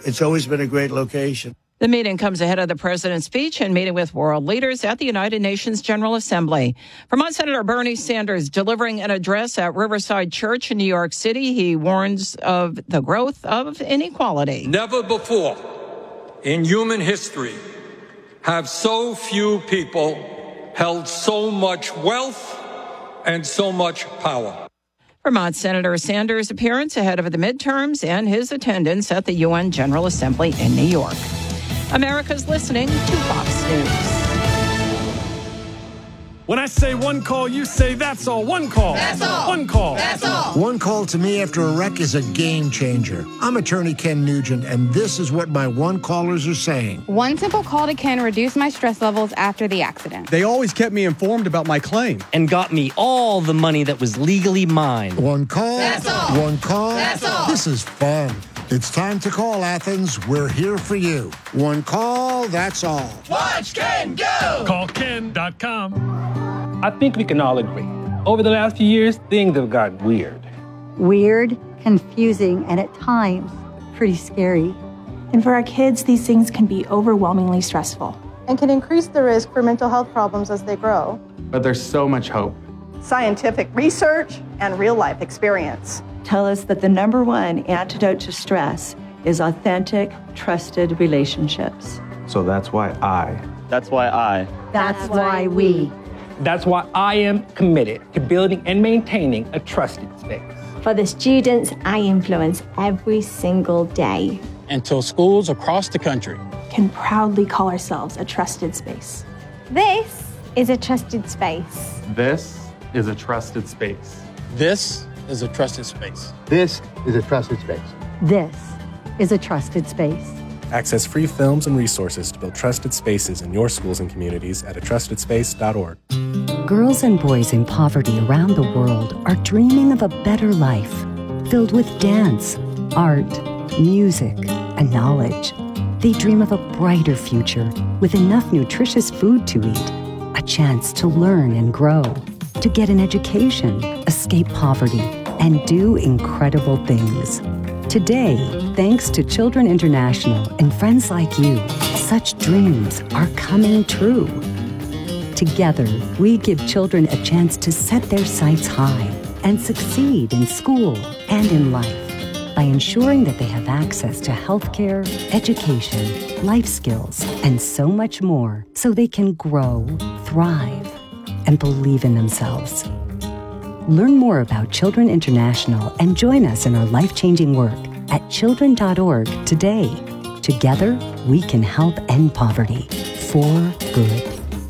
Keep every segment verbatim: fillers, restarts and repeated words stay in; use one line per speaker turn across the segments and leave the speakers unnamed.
It's always been a great location.
The meeting comes ahead of the president's speech and meeting with world leaders at the United Nations General Assembly. Vermont Senator Bernie Sanders delivering an address at Riverside Church in New York City. He warns of the growth of inequality.
Never before in human history have so few people held so much wealth and so much power.
Vermont Senator Sanders' appearance ahead of the midterms and his attendance at the U N General Assembly in New York. America's listening to Fox News.
When I say one call, you say that's all. One call.
That's all.
One call.
That's all.
One call to me after a wreck is a game changer. I'm attorney Ken Nugent, and this is what my one callers are saying.
One simple call to Ken reduced my stress levels after the accident.
They always kept me informed about my claim.
And got me all the money that was legally mine.
One call.
That's all.
One call.
That's all.
This is fun. It's time to call, Athens. We're here for you. One call, that's all.
Watch Ken go!
Call Ken dot com.
I think we can all agree. Over the last few years, things have gotten weird.
Weird, confusing, and at times, pretty scary.
And for our kids, these things can be overwhelmingly stressful.
And can increase the risk for mental health problems as they grow.
But there's so much hope.
Scientific research and real-life experience
tell us that the number one antidote to stress is authentic, trusted relationships.
So that's why I.
That's why I.
That's why we.
That's why I am committed to building and maintaining a trusted space.
For the students I influence every single day.
Until schools across the country
can proudly call ourselves a trusted space.
This is a trusted space.
This is a trusted space.
This is a trusted space.
This is a trusted space.
This is a trusted space.
Access free films and resources to build trusted spaces in your schools and communities at a trusted space dot org.
Girls and boys in poverty around the world are dreaming of a better life, filled with dance, art, music, and knowledge. They dream of a brighter future with enough nutritious food to eat, a chance to learn and grow, to get an education, escape poverty, and do incredible things. Today, thanks to Children International and friends like you, such dreams are coming true. Together, we give children a chance to set their sights high and succeed in school and in life by ensuring that they have access to healthcare, education, life skills, and so much more so they can grow, thrive, and believe in themselves. Learn more about Children International and join us in our life-changing work at children dot org today. Together, we can help end poverty for good.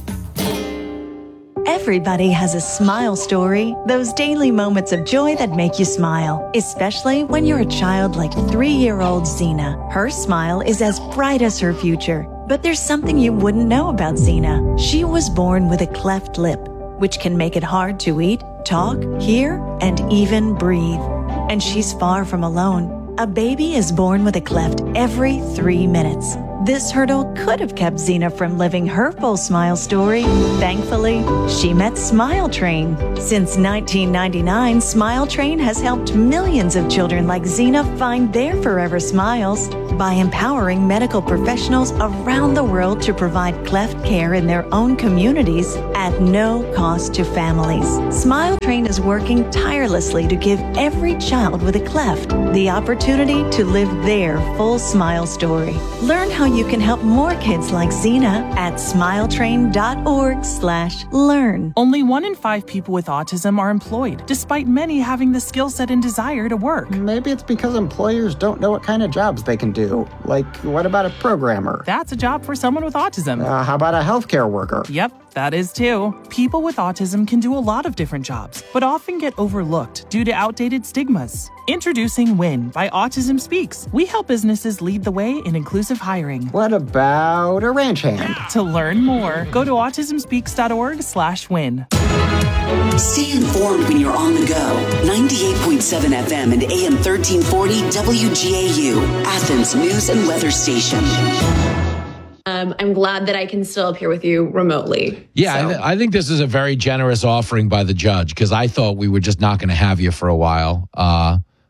Everybody has a smile story, those daily moments of joy that make you smile, especially when you're a child like three-year-old Zena. Her smile is as bright as her future. But there's something you wouldn't know about Zena. She was born with a cleft lip, which can make it hard to eat, talk, hear, and even breathe. And she's far from alone. A baby is born with a cleft every three minutes. This hurdle could have kept Zena from living her full smile story. Thankfully, she met Smile Train. Since nineteen ninety-nine, Smile Train has helped millions of children like Zena find their forever smiles by empowering medical professionals around the world to provide cleft care in their own communities at no cost to families. Smile Train is working tirelessly to give every child with a cleft the opportunity to live their full smile story. Learn how you can help more kids like Zena at smiletrain dot org slash learn.
Only one in five people with autism are employed, despite many having the skill set and desire to work.
Maybe it's because employers don't know what kind of jobs they can do. Like, what about a programmer?
That's a job for someone with autism.
Uh, how about a healthcare worker?
Yep, that is too. People with autism can do a lot of different jobs, but often get overlooked due to outdated stigmas. Introducing WIN by Autism Speaks. We help businesses lead the way in inclusive hiring.
What about a ranch hand?
To learn more, go to autism speaks dot org slash win.
Stay informed when you're on the go. ninety-eight point seven F M and A M thirteen forty W G A U, Athens News and Weather Station.
Um, I'm glad that I can still appear with you remotely.
Yeah,
so.
I, th- I think this is a very generous offering by the judge because I thought we were just not going to have you for a while. Uh,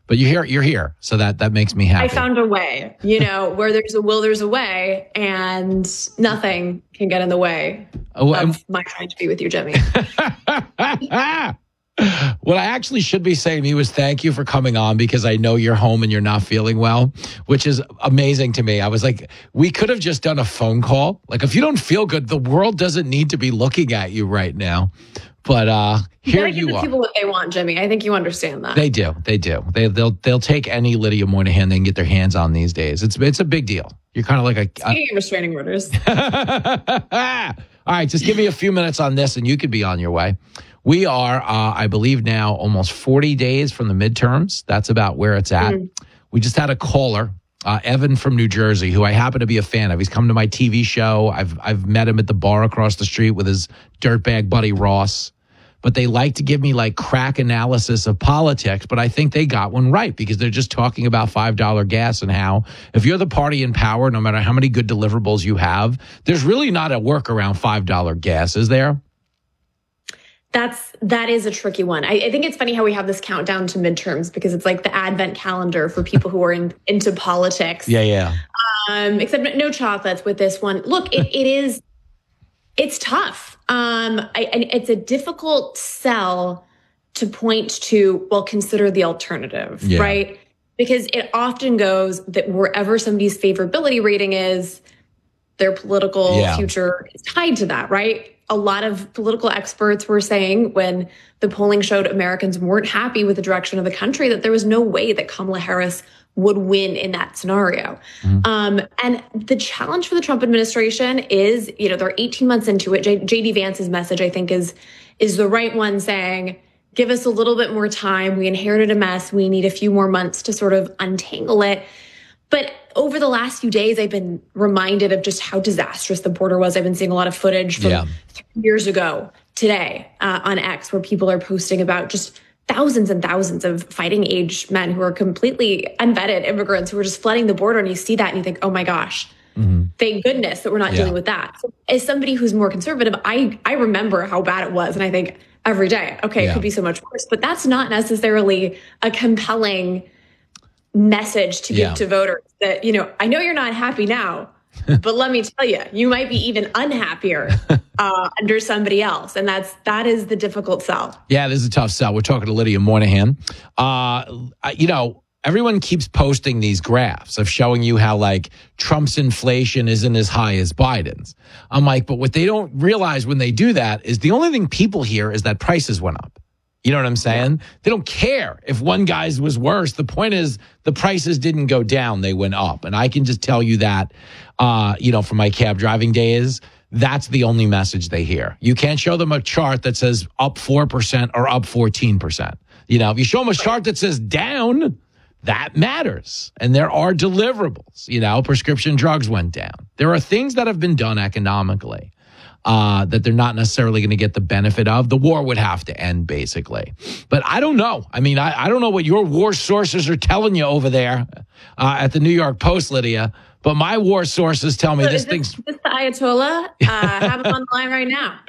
But you're here, you're here. So that, that makes me happy.
I found a way, you know, where there's a will, there's a way, and nothing can get in the way
oh,
of my trying to be with you, Jimmy.
What I actually should be saying to you is thank you for coming on, because I know you're home and you're not feeling well, which is amazing to me. I was like, we could have just done a phone call. Like, if you don't feel good, the world doesn't need to be looking at you right now. But uh, here
you, you
give
are.
the
people what they want, Jimmy. I think you understand that.
They do. They do. They, they'll they'll take any Lydia Moynihan they can get their hands on these days. It's it's a big deal. You're kind of like a...
Speaking of restraining orders.
All right, just give me a few minutes on this and you could be on your way. We are, uh, I believe now, almost forty days from the midterms. That's about where it's at. Mm. We just had a caller, uh, Evan from New Jersey, who I happen to be a fan of. He's come to my T V show. I've I've met him at the bar across the street with his dirtbag buddy Ross. But they like to give me like crack analysis of politics. But I think they got one right, because they're just talking about five dollar gas and how if you're the party in power, no matter how many good deliverables you have, there's really not a work around five dollar gas, is there?
That's, that is a tricky one. I, I think it's funny how we have this countdown to midterms, because it's like the advent calendar for people who are in, into politics.
Yeah, yeah.
Um, except no chocolates with this one. Look, it, it is, it's tough. Um, I, and it's a difficult sell to point to, well, consider the alternative, yeah. right? Because it often goes that wherever somebody's favorability rating is, their political yeah. future is tied to that, right? A lot of political experts were saying when the polling showed Americans weren't happy with the direction of the country, that there was no way that Kamala Harris would win in that scenario. Mm-hmm. Um, and the challenge for the Trump administration is, you know, they're eighteen months into it. J- JD Vance's message, I think, is, is the right one, saying, give us a little bit more time. We inherited a mess. We need a few more months to sort of untangle it. But over the last few days, I've been reminded of just how disastrous the border was. I've been seeing a lot of footage from yeah. three years ago today uh, on X, where people are posting about just thousands and thousands of fighting age men who are completely unvetted immigrants who are just flooding the border. And you see that and you think, oh my gosh, mm-hmm. thank goodness that we're not yeah. dealing with that. So as somebody who's more conservative, I, I remember how bad it was. And I think every day, okay, yeah. it could be so much worse. But that's not necessarily a compelling message to yeah. give to voters that, you know, I know you're not happy now, but let me tell you, you might be even unhappier uh, under somebody else. And that's, that is the difficult sell.
Yeah, this is a tough sell. We're talking to Lydia Moynihan. Uh, you know, everyone keeps posting these graphs of showing you how like Trump's inflation isn't as high as Biden's. I'm like, but what they don't realize when they do that is the only thing people hear is that prices went up. You know what I'm saying? Yeah. They don't care if one guy's was worse. The point is the prices didn't go down. They went up. And I can just tell you that, uh, you know, from my cab driving days, that's the only message they hear. You can't show them a chart that says up four percent or up fourteen percent. You know, if you show them a chart that says down, that matters. And there are deliverables. You know, prescription drugs went down. There are things that have been done economically. Uh, that they're not necessarily going to get the benefit of. The war would have to end, basically. But I don't know. I mean, I, I don't know what your war sources are telling you over there uh, at the New York Post, Lydia, but my war sources tell me so this thing's...
Is this the Ayatollah? Uh, have him on the line right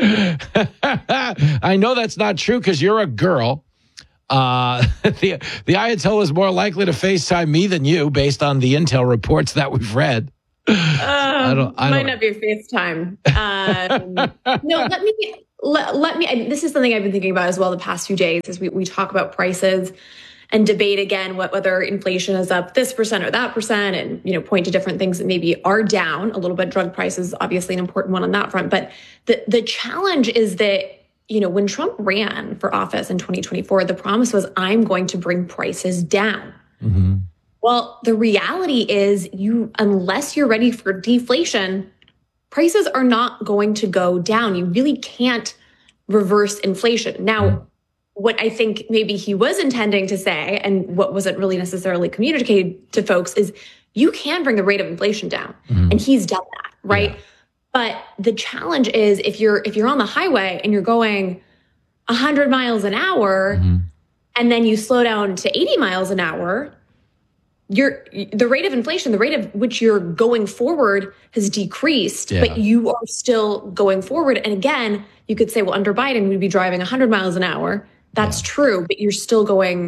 now. I know that's not true because you're a girl. Uh, the, the Ayatollah is more likely to FaceTime me than you based on the intel reports that we've read.
Um, I don't, I might don't. not be a FaceTime. Um, no, let me, let, let me, and this is something I've been thinking about as well the past few days as we, we talk about prices and debate again what whether inflation is up this percent or that percent, and, you know, point to different things that maybe are down a little bit. Drug prices, obviously an important one on that front. But the, the challenge is that, you know, when Trump ran for office in twenty twenty-four, the promise was, I'm going to bring prices down. Mm-hmm. Well, the reality is you, unless you're ready for deflation, prices are not going to go down. You really can't reverse inflation. Now, what I think maybe he was intending to say, and what wasn't really necessarily communicated to folks, is you can bring the rate of inflation down. Mm-hmm. And he's done that, right? Yeah. But the challenge is if you're if you're on the highway and you're going one hundred miles an hour, mm-hmm. and then you slow down to eighty miles an hour, Your the rate of inflation, the rate of which you're going forward has decreased, yeah. but you are still going forward. And again, you could say, well, under Biden, we'd be driving one hundred miles an hour. That's yeah. true, but you're still going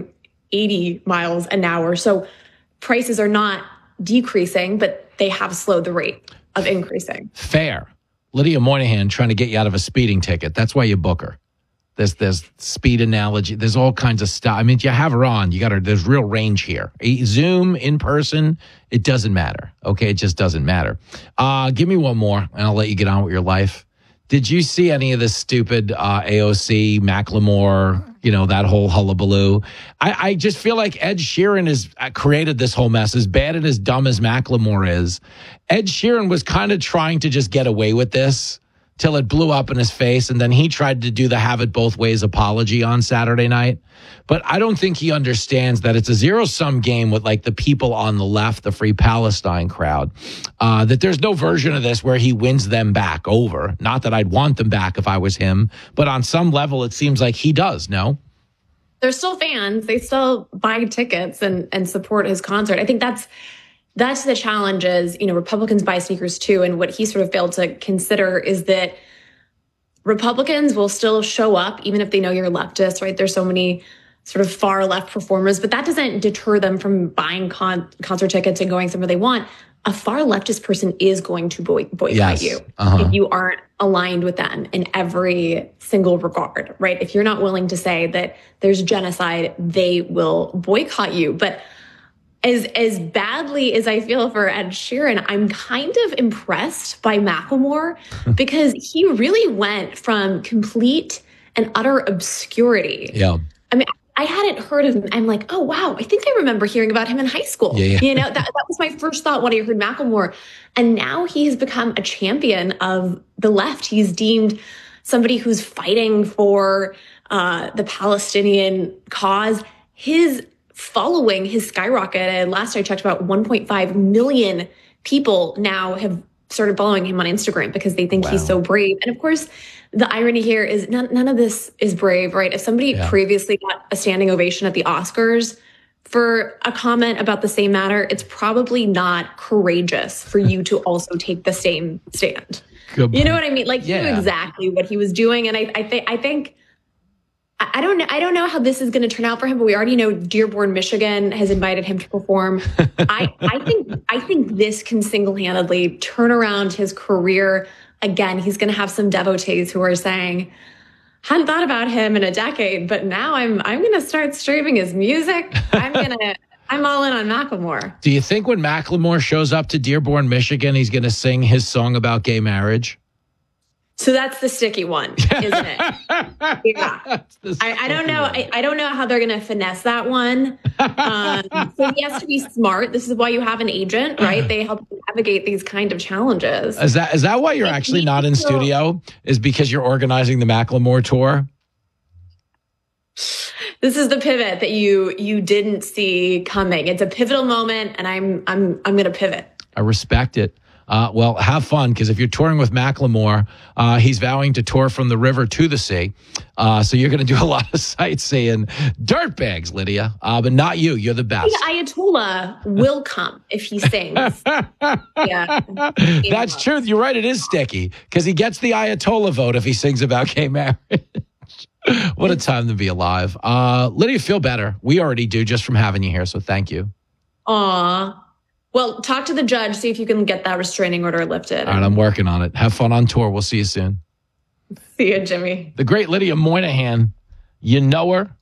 eighty miles an hour. So prices are not decreasing, but they have slowed the rate of increasing.
Fair. Lydia Moynihan trying to get you out of a speeding ticket. That's why you book her. There's there's speed analogy. There's all kinds of stuff. I mean, you have her on. You got her. There's real range here. Zoom, in person, it doesn't matter. Okay, it just doesn't matter. Uh, give me one more, and I'll let you get on with your life. Did you see any of this stupid uh, A O C, Macklemore, you know, that whole hullabaloo? I, I just feel like Ed Sheeran has created this whole mess. As bad and as dumb as Macklemore is, Ed Sheeran was kind of trying to just get away with this till it blew up in his face, and then he tried to do the have it both ways apology on Saturday night. But I don't think he understands that it's a zero-sum game with, like, the people on the left, the Free Palestine crowd, uh, that there's no version of this where he wins them back over. Not that I'd want them back if I was him, but on some level it seems like he does, no?
They're still fans. They still buy tickets and, and support his concert. I think that's That's the challenge is, you know, Republicans buy sneakers too. And what he sort of failed to consider is that Republicans will still show up even if they know you're leftist, right? There's so many sort of far left performers, but that doesn't deter them from buying con- concert tickets and going somewhere they want. A far leftist person is going to boy- boycott
yes.
you
uh-huh.
if you aren't aligned with them in every single regard, right? If you're not willing to say that there's genocide, they will boycott you. But As as badly as I feel for Ed Sheeran, I'm kind of impressed by Macklemore because he really went from complete and utter obscurity.
Yeah.
I mean, I hadn't heard of him. I'm like, oh, wow, I think I remember hearing about him in high school.
Yeah, yeah.
You know, that, that was my first thought when I heard Macklemore. And now he has become a champion of the left. He's deemed somebody who's fighting for uh, the Palestinian cause. His following his skyrocketed. Last I checked, about one point five million people now have started following him on Instagram because they think wow. he's so brave. And of course, the irony here is none, none of this is brave, right? If somebody yeah. previously got a standing ovation at the Oscars for a comment about the same matter, it's probably not courageous for you to also take the same stand. Good you know what I mean? Like yeah. he knew exactly what he was doing. And I, I think, I think, I don't know. I don't know how this is going to turn out for him, but we already know Dearborn, Michigan has invited him to perform. I, I think I think this can single-handedly turn around his career. Again, he's going to have some devotees who are saying, hadn't thought about him in a decade, but now I'm I'm going to start streaming his music. I'm going to I'm all in on Macklemore.
Do you think when Macklemore shows up to Dearborn, Michigan, he's going to sing his song about gay marriage?
So that's the sticky one, isn't it? Yeah. I, I don't know. I, I don't know how they're going to finesse that one. Um, so he has to be smart. This is why you have an agent, right? They help you navigate these kind of challenges.
Is that is that why you're like, actually not in still, studio? Is because you're organizing the Macklemore tour?
This is the pivot that you you didn't see coming. It's a pivotal moment, and I'm I'm I'm going to pivot.
I respect it. Uh, well, have fun, because if you're touring with Macklemore, uh, he's vowing to tour from the river to the sea. Uh, so you're going to do a lot of sightseeing. Dirtbags, Lydia, uh, but not you. You're the best.
The Ayatollah will come if he sings. Yeah,
that's true. You're right. It is sticky, because he gets the Ayatollah vote if he sings about gay marriage. What a time to be alive. Uh, Lydia, feel better. We already do just from having you here, so thank you.
Aw. Well, talk to the judge, see if you can get that restraining order lifted.
All right, I'm working on it. Have fun on tour. We'll see you soon.
See you, Jimmy.
The great Lydia Moynihan. You know her.